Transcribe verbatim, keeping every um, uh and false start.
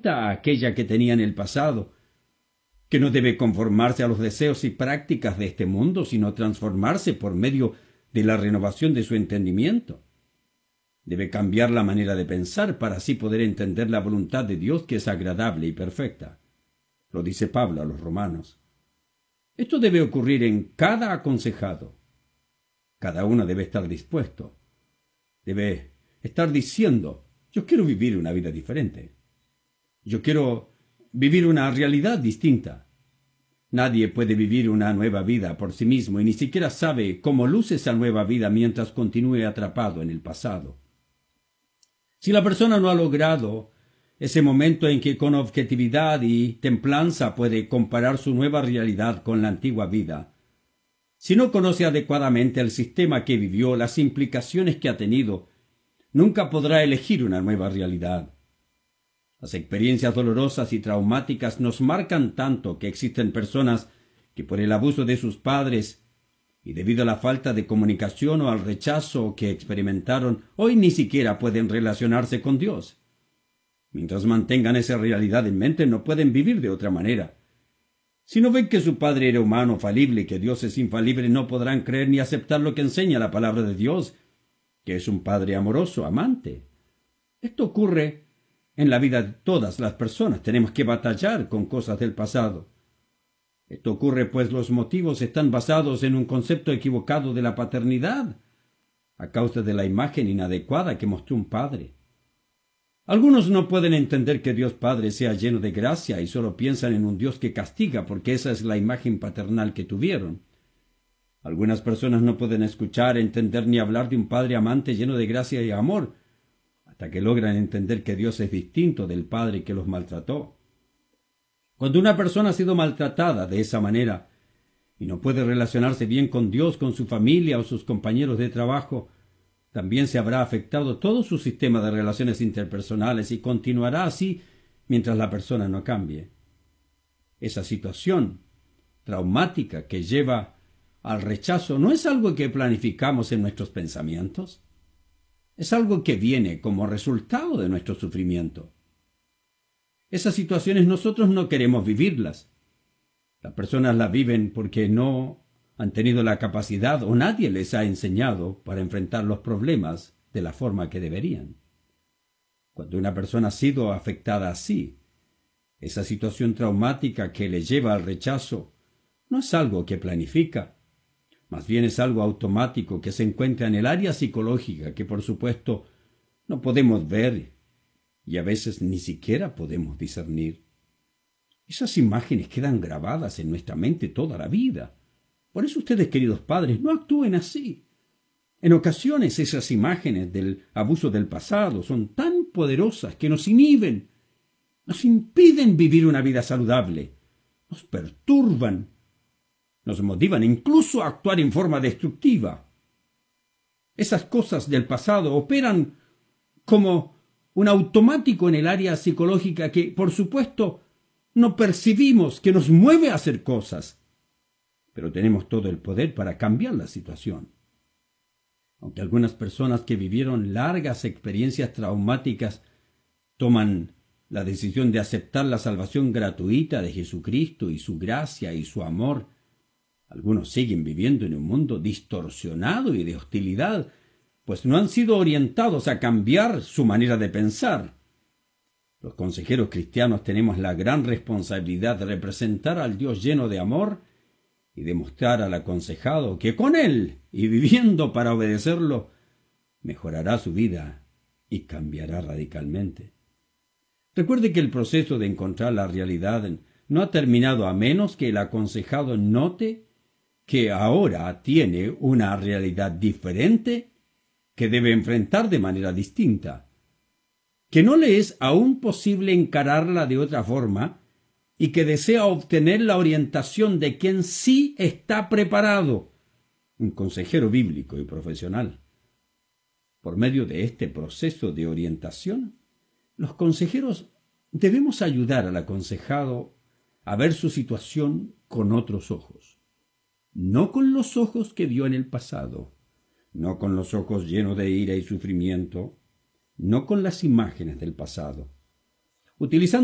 distinta a aquella que tenía en el pasado, que no debe conformarse a los deseos y prácticas de este mundo, sino transformarse por medio de la renovación de su entendimiento. Debe cambiar la manera de pensar para así poder entender la voluntad de Dios, que es agradable y perfecta. Lo dice Pablo a los romanos. Esto debe ocurrir en cada aconsejado. Cada uno debe estar dispuesto. Debe estar diciendo: yo quiero vivir una vida diferente. Yo quiero vivir una realidad distinta. Nadie puede vivir una nueva vida por sí mismo y ni siquiera sabe cómo luce esa nueva vida mientras continúe atrapado en el pasado. Si la persona no ha logrado ese momento en que con objetividad y templanza puede comparar su nueva realidad con la antigua vida, si no conoce adecuadamente el sistema que vivió, las implicaciones que ha tenido, nunca podrá elegir una nueva realidad. Las experiencias dolorosas y traumáticas nos marcan tanto que existen personas que por el abuso de sus padres y debido a la falta de comunicación o al rechazo que experimentaron, hoy ni siquiera pueden relacionarse con Dios. Mientras mantengan esa realidad en mente, no pueden vivir de otra manera. Si no ven que su padre era humano, falible, y que Dios es infalible, no podrán creer ni aceptar lo que enseña la palabra de Dios, que es un padre amoroso, amante. Esto ocurre en la vida de todas las personas. Tenemos que batallar con cosas del pasado. Esto ocurre pues los motivos están basados en un concepto equivocado de la paternidad, a causa de la imagen inadecuada que mostró un padre. Algunos no pueden entender que Dios Padre sea lleno de gracia y solo piensan en un Dios que castiga, porque esa es la imagen paternal que tuvieron. Algunas personas no pueden escuchar, entender ni hablar de un Padre amante lleno de gracia y amor, hasta que logran entender que Dios es distinto del Padre que los maltrató. Cuando una persona ha sido maltratada de esa manera y no puede relacionarse bien con Dios, con su familia o sus compañeros de trabajo, también se habrá afectado todo su sistema de relaciones interpersonales y continuará así mientras la persona no cambie. Esa situación traumática que lleva al rechazo no es algo que planificamos en nuestros pensamientos. Es algo que viene como resultado de nuestro sufrimiento. Esas situaciones nosotros no queremos vivirlas. Las personas las viven porque no han tenido la capacidad o nadie les ha enseñado para enfrentar los problemas de la forma que deberían. Cuando una persona ha sido afectada así, esa situación traumática que le lleva al rechazo no es algo que planifica, más bien es algo automático que se encuentra en el área psicológica que por supuesto no podemos ver y a veces ni siquiera podemos discernir. Esas imágenes quedan grabadas en nuestra mente toda la vida. Por eso ustedes, queridos padres, no actúen así. En ocasiones esas imágenes del abuso del pasado son tan poderosas que nos inhiben, nos impiden vivir una vida saludable, nos perturban, nos motivan incluso a actuar en forma destructiva. Esas cosas del pasado operan como un automático en el área psicológica que, por supuesto, no percibimos, que nos mueve a hacer cosas. Pero tenemos todo el poder para cambiar la situación. Aunque algunas personas que vivieron largas experiencias traumáticas toman la decisión de aceptar la salvación gratuita de Jesucristo y su gracia y su amor, algunos siguen viviendo en un mundo distorsionado y de hostilidad, pues no han sido orientados a cambiar su manera de pensar. Los consejeros cristianos tenemos la gran responsabilidad de representar al Dios lleno de amor y demostrar al aconsejado que con él y viviendo para obedecerlo, mejorará su vida y cambiará radicalmente. Recuerde que el proceso de encontrar la realidad no ha terminado a menos que el aconsejado note que ahora tiene una realidad diferente que debe enfrentar de manera distinta, que no le es aún posible encararla de otra forma y que desea obtener la orientación de quien sí está preparado, un consejero bíblico y profesional. Por medio de este proceso de orientación, los consejeros debemos ayudar al aconsejado a ver su situación con otros ojos, no con los ojos que vio en el pasado, no con los ojos llenos de ira y sufrimiento, no con las imágenes del pasado, utilizando